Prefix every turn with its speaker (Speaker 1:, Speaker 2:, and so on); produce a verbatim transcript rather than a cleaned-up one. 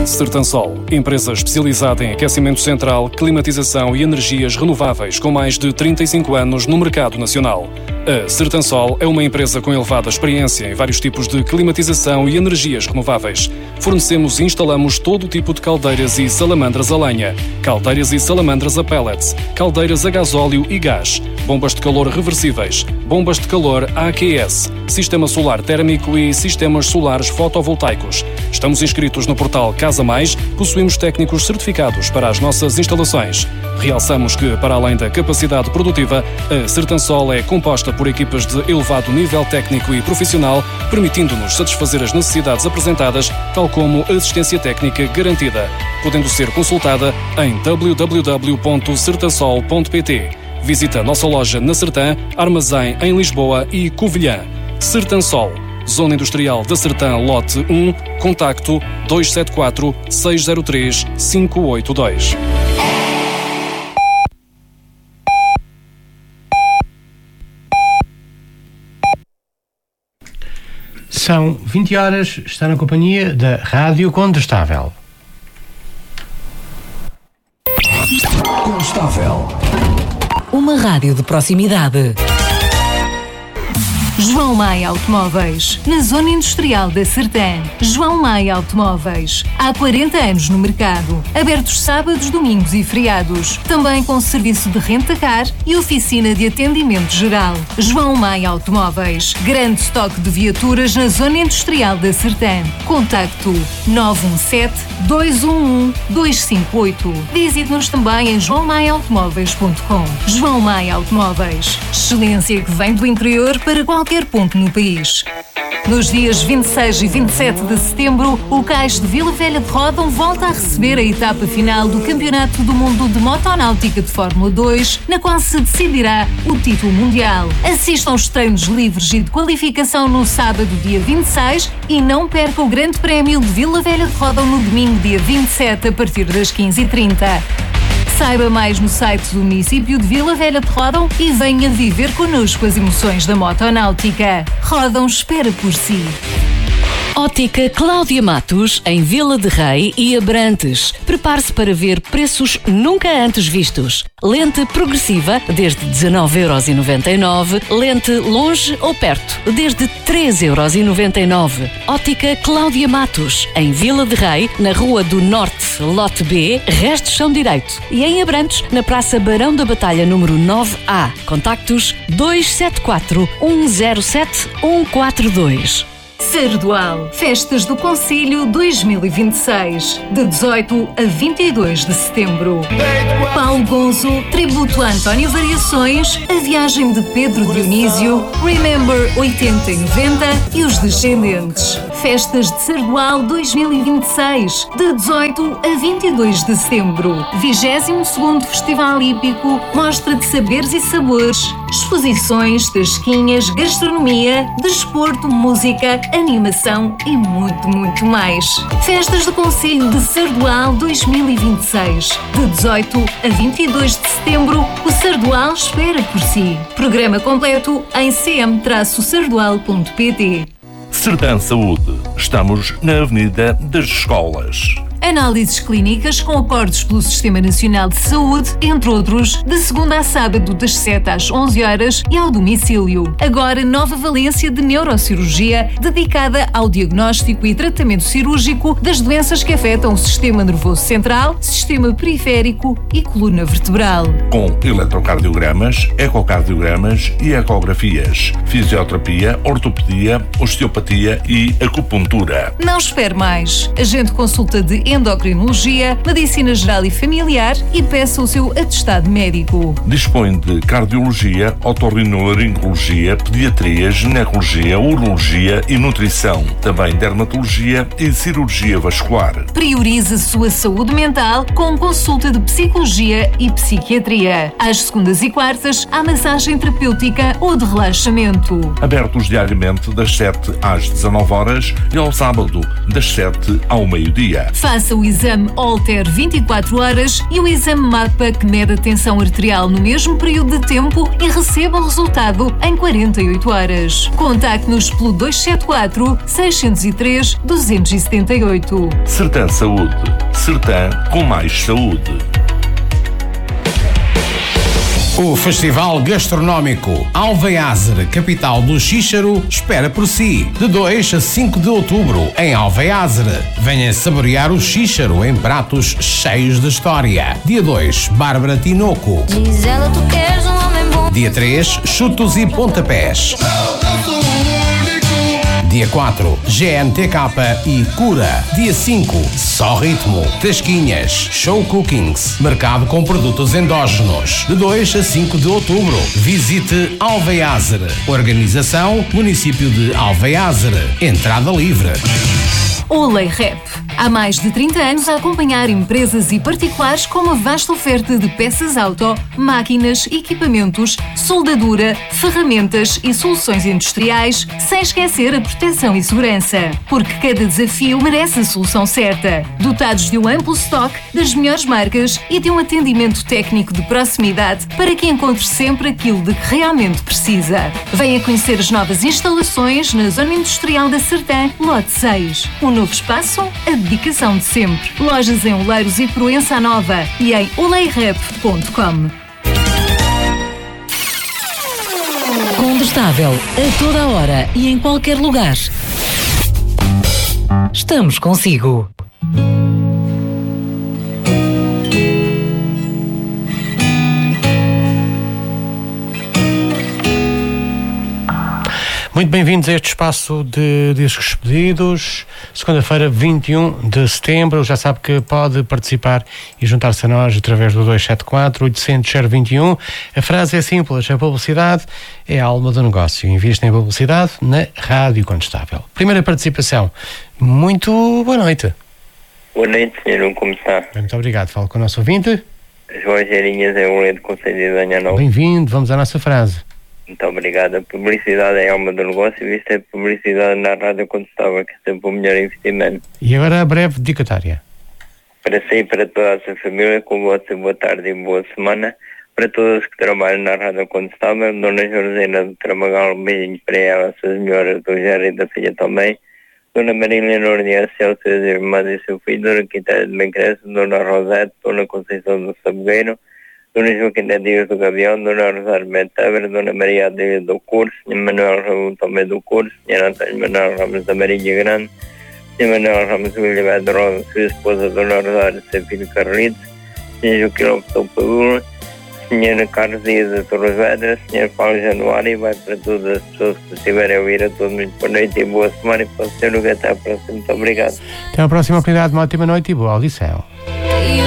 Speaker 1: Sertansol, empresa especializada em aquecimento central, climatização e energias renováveis com mais de trinta e cinco anos no mercado nacional. A Sertansol é uma empresa com elevada experiência em vários tipos de climatização e energias renováveis. Fornecemos e instalamos todo o tipo de caldeiras e salamandras a lenha, caldeiras e salamandras a pellets, caldeiras a gasóleo e gás, bombas de calor reversíveis, bombas de calor A Q S, sistema solar térmico e sistemas solares fotovoltaicos. Estamos inscritos no portal Casa Mais, possuímos técnicos certificados para as nossas instalações. Realçamos que, para além da capacidade produtiva, a Sertansol é composta por equipas de elevado nível técnico e profissional, permitindo-nos satisfazer as necessidades apresentadas, tal como assistência técnica garantida, podendo ser consultada em w w w ponto sertansol ponto p t. Visita a nossa loja na Sertã, Armazém em Lisboa e Covilhã. Sertansol, Zona Industrial da Sertã, Lote um, contacto dois sete quatro, seis zero três, cinco oito dois.
Speaker 2: São vinte horas, está na companhia da Rádio Condestável.
Speaker 3: Condestável.
Speaker 4: Uma rádio de proximidade. João Maia Automóveis, na Zona Industrial da Sertã. João Maia Automóveis, há quarenta anos no mercado, abertos sábados, domingos e feriados, também com serviço de renta-car e oficina de atendimento geral. João Maia Automóveis, grande estoque de viaturas na Zona Industrial da Sertã. Contacto nove um sete, dois um um, dois cinco oito. Visite-nos também em joão maia automóveis ponto com. João Maia Automóveis, excelência que vem do interior para qualquer ponto no país. Nos dias vinte e seis e vinte e sete de setembro, o Cais de Vila Velha de Ródão volta a receber a etapa final do Campeonato do Mundo de Motonáutica de Fórmula dois, na qual se decidirá o título mundial. Assistam aos treinos livres e de qualificação no sábado, dia vinte e seis, e não perca o Grande Prémio de Vila Velha de Ródão no domingo, dia vinte e sete, a partir das quinze e trinta. Saiba mais no site do município de Vila Velha de Ródão e venha viver connosco as emoções da motonáutica. Ródão espera por si. Ótica Cláudia Matos, em Vila de Rei e Abrantes. Prepare-se para ver preços nunca antes vistos. Lente progressiva, desde dezenove euros e noventa e nove. Lente longe ou perto, desde treze euros e noventa e nove. Ótica Cláudia Matos, em Vila de Rei, na Rua do Norte, Lote B, Restos Chão Direito. E em Abrantes, na Praça Barão da Batalha, número nove A. Contactos dois sete quatro, um zero sete, um quatro dois. Sardual, Festas do Concelho dois mil e vinte e seis, de dezoito a vinte e dois de setembro. Paulo Gonzo, tributo a António Variações, a viagem de Pedro Dionísio, Remember oitenta e noventa e os Descendentes. Festas de Sardual dois mil e vinte e seis, de dezoito a vinte e dois de setembro. vigésimo segundo Festival Hípico, mostra de saberes e sabores, exposições, tasquinhas, gastronomia, desporto, música, animação e muito, muito mais. Festas do Concelho de Sardual dois mil e vinte e seis. De dezoito a vinte e dois de setembro, o Sardual espera por si. Programa completo em c m sardual ponto p t.
Speaker 5: Sertã Saúde. Estamos na Avenida das Escolas.
Speaker 4: Análises clínicas com acordos pelo Sistema Nacional de Saúde, entre outros, de segunda a sábado das sete às onze horas e ao domicílio. Agora, nova valência de neurocirurgia dedicada ao diagnóstico e tratamento cirúrgico das doenças que afetam o sistema nervoso central, sistema periférico e coluna vertebral.
Speaker 5: Com eletrocardiogramas, ecocardiogramas e ecografias, fisioterapia, ortopedia, osteopatia e acupuntura.
Speaker 4: Não espere mais. Agende consulta de endocrinologia, medicina geral e familiar e peça o seu atestado médico.
Speaker 5: Dispõe de cardiologia, otorrinolaringologia, pediatria, ginecologia, urologia e nutrição. Também dermatologia e cirurgia vascular.
Speaker 4: Priorize a sua saúde mental com consulta de psicologia e psiquiatria. Às segundas e quartas, há massagem terapêutica ou de relaxamento.
Speaker 5: Abertos diariamente das sete às dezanove horas e ao sábado das sete ao meio-dia.
Speaker 4: Faça Faça o exame Holter vinte e quatro horas e o exame MAPA, que mede a tensão arterial no mesmo período de tempo, e receba o resultado em quarenta e oito horas. Contacte-nos pelo dois sete quatro, seis zero três, dois sete oito.
Speaker 5: Sertã Saúde. Sertã com mais saúde.
Speaker 3: O Festival Gastronómico Alveiazer, capital do Xíxaro, espera por si. De dois a cinco de outubro, em Alveiazer. Venha saborear o Xíxaro em pratos cheios de história. Dia dois, Bárbara Tinoco.
Speaker 6: Diz ela, tu queres um homem bom.
Speaker 3: Dia três, Chutos e Pontapés. Dia quatro, G N T K e Cura. Dia cinco, Só Ritmo, Tasquinhas, Show Cookings, mercado com produtos endógenos. De dois a cinco de outubro, visite Alveiazer. Organização, município de Alveiazer. Entrada livre.
Speaker 4: Olay Rep. Há mais de trinta anos a acompanhar empresas e particulares com uma vasta oferta de peças auto, máquinas, equipamentos, soldadura, ferramentas e soluções industriais, sem esquecer a proteção e segurança. Porque cada desafio merece a solução certa. Dotados de um amplo estoque das melhores marcas e de um atendimento técnico de proximidade para que encontre sempre aquilo de que realmente precisa. Venha conhecer as novas instalações na Zona Industrial da Sertã, Lote seis. Um novo espaço, a dedicação de sempre. Lojas em Oleiros e Proença Nova e em oleirep ponto com.
Speaker 7: Combustável a toda a hora e em qualquer lugar. Estamos consigo.
Speaker 2: Muito bem-vindos a este espaço de discos pedidos. Segunda-feira, vinte e um de setembro. Já sabe que pode participar e juntar-se a nós através do dois sete quatro, oito zero zero, zero dois um. A frase é simples: a publicidade é a alma do negócio. Invista em publicidade na Rádio Contestável. Primeira participação. Muito boa noite.
Speaker 8: Boa noite, senhor. Como está?
Speaker 2: Muito obrigado. Falo com o nosso ouvinte.
Speaker 8: João Geirinhas é o do Conselho de Danha Nova.
Speaker 2: Bem-vindo. Vamos à nossa frase.
Speaker 8: Muito obrigado. A publicidade é a alma do negócio e isto é publicidade na Rádio Contestável, que é sempre o melhor investimento.
Speaker 2: E agora a breve dedicatória.
Speaker 8: Para si e para toda a sua família, com vossa boa tarde e boa semana. Para todos que trabalham na Rádio Contestável, Dona Josena de Tramagal, um beijinho para ela, suas senhoras, do Jerry e da filha também. Dona Marília Nordia, seus irmãos e seu filho, Dona Quitéria de Bencresce, Dona Rosete, Dona Conceição do Sabogueiro, Dona Joaquina Dias do Gavião, Dona Rosário Meteber, Dona Maria Dias do Curso, Senhor Manuel Raul também do Curso, Senhor Antônio Manuel Ramos da Marinha Grande, Senhor Manuel Ramos William de Rosa, sua esposa Dona Rosário, seu filho Carlitos, Senhor Joaquim Lopes do Paúl, Senhor Carlos Dias de Torres Vedras, Senhor Paulo Januário, vai para todas as pessoas que estiverem a ouvir, a todos muito boa noite e boa semana, e para o senhor até a próxima. Muito obrigado.
Speaker 2: Até a próxima oportunidade, uma ótima noite e boa audição.